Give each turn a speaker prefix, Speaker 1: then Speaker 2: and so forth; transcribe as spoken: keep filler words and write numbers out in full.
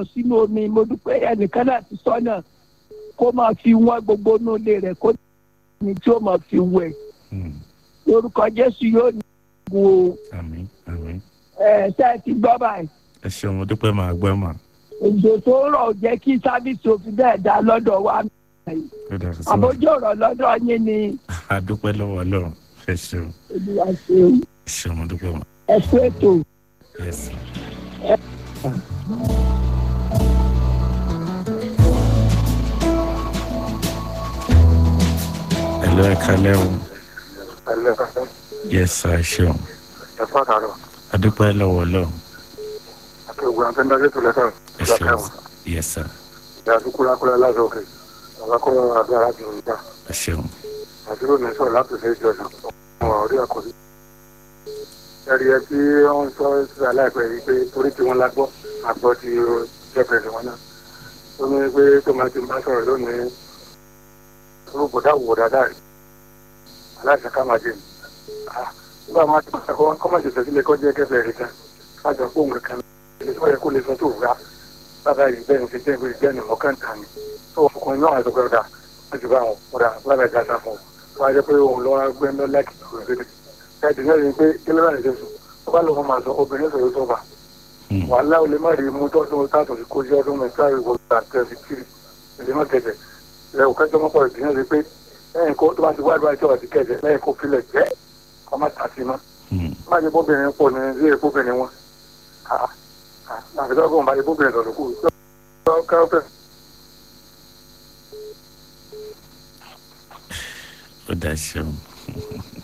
Speaker 1: lọ sínú omi mo dúpẹ́ ẹnìkan náà ti sọ náà kó máa fi wọ́n gbogbo inú ilé rẹ̀ kó ní tí ó máa fi wẹ̀ lórúkọ Jésù yóò ní gbogbo
Speaker 2: àmín àmín.
Speaker 1: ẹ̀ ṣe é ti gbọ́ báyìí.
Speaker 2: ẹ ṣeun mo dúpẹ́ máa gbọ́ mà.
Speaker 1: òjò tó rọ̀ jẹ́ kí sábìsì òfin bẹ́ẹ̀ dá lọ́dọ̀ wa àbójú ọ̀rọ̀ lọ́dọ̀ yín ni.
Speaker 2: a dúpẹ́ lọ́wọ́ Ọlọ́run ẹ ṣeun.
Speaker 1: Olúwa ṣeun.
Speaker 2: ẹ ṣeun mo dúpẹ́ mà.
Speaker 1: ẹ fún ètò.
Speaker 2: yes. hello ẹ kálẹ́ o. yes sir ẹ ṣeun.
Speaker 3: ẹ fọ́ àtàrọ̀.
Speaker 2: a dúpẹ́ lọ́wọ́ Ọlọ́run.
Speaker 3: àti ògùn àti ẹ̀ńdá lẹ́tọ̀ lẹ́tọ̀
Speaker 2: ẹ ṣeun. yes sir.
Speaker 3: ìyá àdúkúrákúrá lásán òkè àbákọ́rọ̀ àbí arábìnrin ìgbà
Speaker 2: ẹ ṣeun.
Speaker 3: àti ló ní sọ̀rọ̀ láti ṣe ìjọsìn ọmọ orí àkọ́bí. ẹ̀rí ẹ tí wọ́n sọ sí aláìpẹ́ yìí pé torí tí wọ́n lágbọ́ àgbọ̀ ti jẹ́pẹ̀rẹ̀ wọn náà. ó ní pé tó máa ti bá sọ̀rọ̀ lónìí tó bọ̀dá wò dáadáa rí aláìsàn ká máa jẹ nígbà máa ti bá kọ́ máa ṣẹ̀ṣẹ̀ sílé kọ́ jẹ́ kẹfẹ́ rí kan lájọ pé òun kan lè sọ yẹ kó lè sọ tó rà bàbá yìí bẹ́ẹ̀ ń ṣe jẹ́ ìwé ìgbẹ́nu ọ̀kàntà ni tó ọkùnrin náà àti ọ̀gá láti bá wọn ọ̀dà lábẹ́ ìdáta fún un wọ́n á jẹ́ pé òun lọ́wọ́ gbé ńlọ láìkì tó rẹ̀ dédé ẹ̀dùn náà yìí pé kí ló bá lè ṣe sùn ó bá lọ́wọ́ máa sọ obìnrin sọ̀rọ̀ tó bá wàhálà olè má rí mú tọ́sùn tààtò sí kó jẹ́ ọdún mẹ́ta ìwọ àtẹ̀sí kiri ìdí má kẹsẹ̀ ẹ̀ ò kẹjọ́ mọ́pọ̀ ìdí náà rí pé lẹ́yìn kó tó bá ti wájú àti ọ̀dí kẹsẹ̀ lẹ́yìn kó filẹ̀ jẹ́ kọ́ má tà sí mọ́ má jẹ́ bóbìnrin pọ̀ ní ilé bóbìnrin wọn àfẹ́sọ́gbọ̀n bá jẹ́ bóbìnrin sọ̀rọ̀ kù
Speaker 2: ó dá ṣeun.